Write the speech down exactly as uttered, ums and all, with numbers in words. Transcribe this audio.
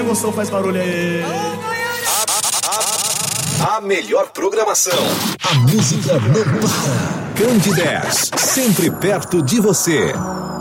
emoção faz barulho aí. A melhor programação. A música não para. Candidez, sempre perto de você.